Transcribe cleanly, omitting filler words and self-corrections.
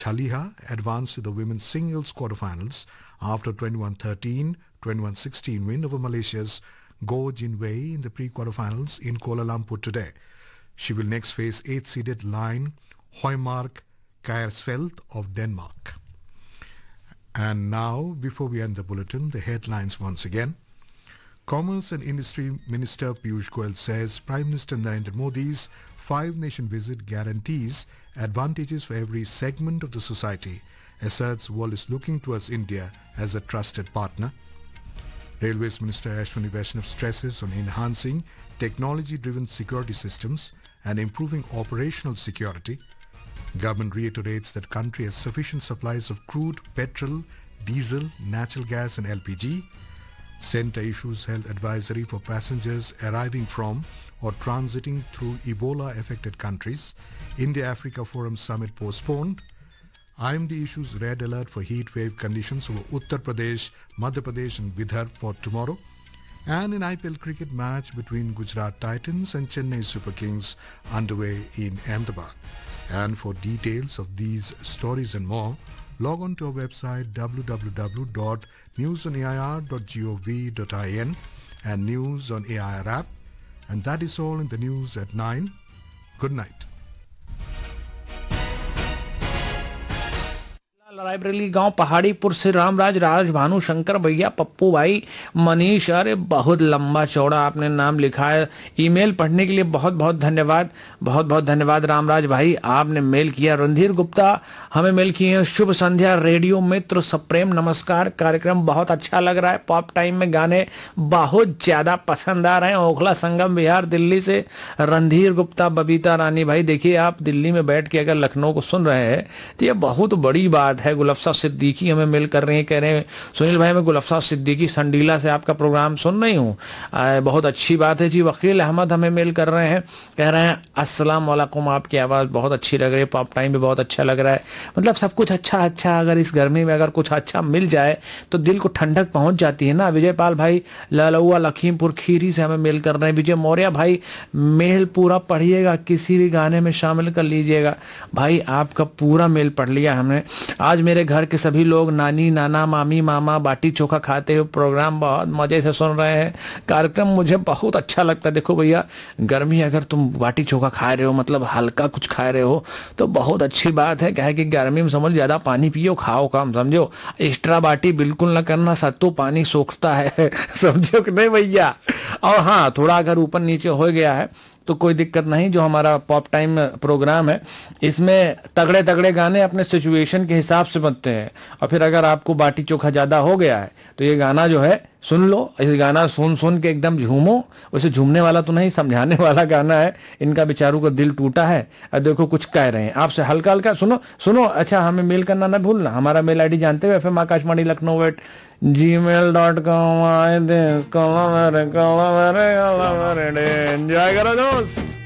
Taliha advanced to the women's singles quarterfinals after 21-13, 21-16 win over Malaysia's Go Jinwei in the pre-quarterfinals in Kuala Lumpur today. She will next face 8th-seeded Line Højmark Kjærsfeldt of Denmark. And now, before we end the bulletin, the headlines once again. Commerce and Industry Minister Piyush Goyal says Prime Minister Narendra Modi's five-nation visit guarantees advantages for every segment of the society, asserts world is looking towards India as a trusted partner. Railways Minister Ashwini Vaishnav stresses on enhancing technology-driven security systems and improving operational security. Government reiterates that country has sufficient supplies of crude, petrol, diesel, natural gas and LPG. Centre issues health advisory for passengers arriving from or transiting through Ebola-affected countries. India-Africa Forum Summit postponed. IMD issues red alert for heat wave conditions over Uttar Pradesh, Madhya Pradesh and Vidarbha for tomorrow. And an IPL cricket match between Gujarat Titans and Chennai Super Kings underway in Ahmedabad. And for details of these stories and more, log on to our website www.newsonair.gov.in and News on AIR app. And that is all in the news at 9. Good night. Raebareli गांव पहाड़ीपुर से रामराज राज भानु शंकर भैया पप्पू भाई मनीष, अरे बहुत लंबा चौड़ा आपने नाम लिखा है। ईमेल पढ़ने के लिए बहुत बहुत धन्यवाद, बहुत बहुत धन्यवाद रामराज भाई, आपने मेल किया। रणधीर गुप्ता हमें मेल किए हैं, शुभ संध्या रेडियो मित्र, सप्रेम नमस्कार, कार्यक्रम बहुत अच्छा लग रहा है, पॉप टाइम में गाने बहुत ज्यादा पसंद आ रहे हैं। ओखला संगम बिहार दिल्ली से रणधीर गुप्ता। बबीता रानी भाई, देखिए आप दिल्ली में बैठ के अगर लखनऊ को सुन रहे हैं तो ये बहुत बड़ी बात है। गुलफ्सा सिद्दीकी हमें मेल कर रहे हैं, कह रहे हैं सुनील भाई मैं गुलफ्सा सिद्दीकी संडीला से आपका प्रोग्राम सुन रही हूँ, बहुत अच्छी बात है जी। वकील अहमद हमें मेल कर रहे हैं, कह रहे हैं अस्सलाम वालेकुम, आपकी आवाज़ बहुत अच्छी लग रही है, पॉप टाइम भी बहुत अच्छा लग रहा है। मतलब सब कुछ अच्छा अच्छा, अगर इस गर्मी में अगर कुछ अच्छा मिल जाए तो दिल को ठंडक पहुँच जाती है ना। विजय पाल भाई ललौआ लखीमपुर खीरी से हमें मेल कर रहे हैं। विजय मौर्य भाई मेल पूरा पढ़िएगा, किसी भी गाने में शामिल कर लीजिएगा। भाई आपका पूरा मेल पढ़ लिया हमने। आज मेरे घर के सभी लोग नानी नाना मामी मामा बाटी चोखा खाते हुए प्रोग्राम बहुत मजे से सुन रहे हैं। कार्यक्रम मुझे बहुत अच्छा लगता है। देखो भैया, गर्मी अगर तुम बाटी चोखा खा रहे हो, मतलब हल्का कुछ खा रहे हो तो बहुत अच्छी बात है। क्या है कि गर्मी में समझ ज्यादा पानी पियो, खाओ कम, समझो। एक्स्ट्रा बाटी बिल्कुल ना करना, सत्तू पानी सोखता है समझो कि नहीं भैया। और हाँ, थोड़ा अगर ऊपर नीचे हो गया है तो कोई दिक्कत नहीं। जो हमारा पॉप टाइम प्रोग्राम है इसमें तगड़े तगड़े गाने अपने सिचुएशन के हिसाब से बनते हैं। और फिर अगर आपको बाटी चोखा ज्यादा हो गया है तो ये गाना जो है सुन लो, इस गाना सुन सुन के एकदम झूमो। वैसे झूमने वाला तो नहीं, समझाने वाला गाना है। इनका बेचारों का दिल टूटा है और देखो कुछ कह रहे हैं आपसे, हल्का हल्का सुनो सुनो। अच्छा, हमें मेल करना ना भूलना, हमारा मेल आईडी जानते हो, FM आकाशवाणी लखनऊ @gmail.com। जय करो दोस्त।